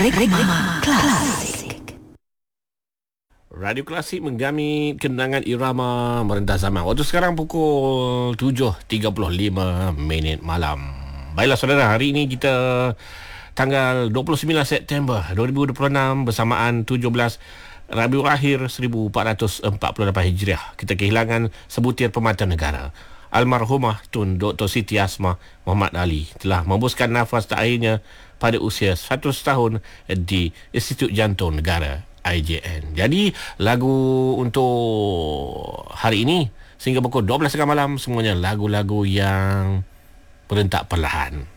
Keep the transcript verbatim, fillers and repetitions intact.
Rema Klasik. Radio Klasik menggamit kenangan irama merendah zaman. Waktu sekarang pukul tujuh tiga puluh lima minit malam. Baiklah saudara, hari ini kita tanggal dua puluh sembilan September dua ribu dua puluh enam bersamaan tujuh belas Rabiul Akhir seribu empat ratus empat puluh lapan Hijriah. Kita kehilangan sebutir pemata negara. Almarhumah Tun Doktor Siti Asmah Muhammad Ali telah membuskan nafas terakhirnya pada usia seratus tahun di Institut Jantung Negara I J N. Jadi lagu untuk hari ini sehingga pukul dua belas malam semuanya lagu-lagu yang berentak perlahan.